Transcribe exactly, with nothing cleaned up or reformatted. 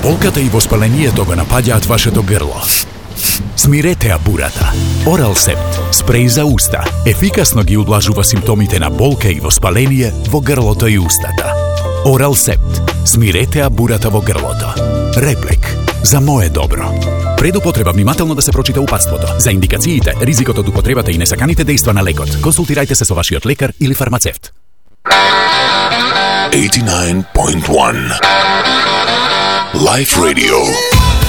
болката и воспалението го напаѓаат вашето грло. Смиретеа бурата. Оралсепт, спреј за уста, ефикасно ги удлажува симптомите на болка и воспаление во грлото и устата. Оралсепт, смиретеа бурата во грлото. Реплек, за мое добро. Пред употреба внимателно да се прочита упатството. За индикациите, ризикот од употребата и несаканите дејства на лекот, консултирајте се со вашиот лекар или фармацевт. eighty-nine point one Life Radio.